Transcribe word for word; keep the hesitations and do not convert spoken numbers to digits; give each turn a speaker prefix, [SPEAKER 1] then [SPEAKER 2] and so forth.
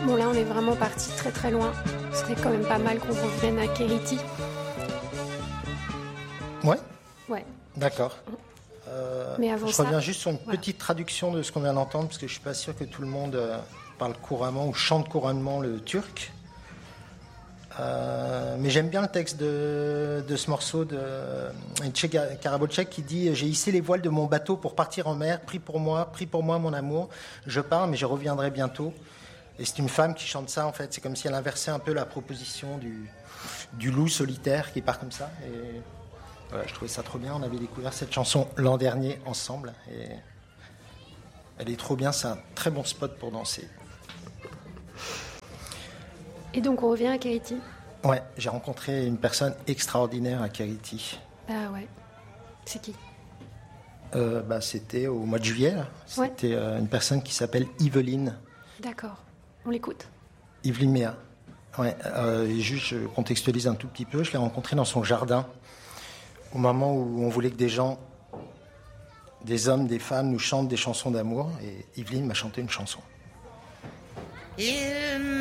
[SPEAKER 1] Bon, là, on est vraiment parti très très loin. Ce serait quand même pas mal qu'on revienne à Kériti.
[SPEAKER 2] Ouais.
[SPEAKER 1] Ouais.
[SPEAKER 2] D'accord. Euh,
[SPEAKER 1] Mais avant
[SPEAKER 2] je
[SPEAKER 1] ça,
[SPEAKER 2] reviens juste sur une
[SPEAKER 1] voilà.
[SPEAKER 2] petite traduction de ce qu'on vient d'entendre, parce que je suis pas sûr que tout le monde euh, parle couramment ou chante couramment le turc. Euh, mais j'aime bien le texte de, de ce morceau de Tche Karabolchek qui dit « J'ai hissé les voiles de mon bateau pour partir en mer, prie pour moi, prie pour moi mon amour, je pars mais je reviendrai bientôt ». Et c'est une femme qui chante ça en fait, c'est comme si elle inversait un peu la proposition du, du loup solitaire qui part comme ça. Et voilà, je trouvais ça trop bien, on avait découvert cette chanson l'an dernier ensemble et elle est trop bien, c'est un très bon spot pour danser.
[SPEAKER 1] Et donc on revient à Kériti.
[SPEAKER 2] Ouais, j'ai rencontré une personne extraordinaire à Kériti.
[SPEAKER 1] Ah ouais. C'est qui?
[SPEAKER 2] euh, bah, C'était au mois de juillet. Là. C'était ouais. euh, une personne qui s'appelle Yveline.
[SPEAKER 1] D'accord. On l'écoute.
[SPEAKER 2] Yveline Méa. Ouais, euh, et juste, je contextualise un tout petit peu. Je l'ai rencontrée dans son jardin au moment où on voulait que des gens, des hommes, des femmes, nous chantent des chansons d'amour. Et Yveline m'a chanté une chanson.
[SPEAKER 3] Il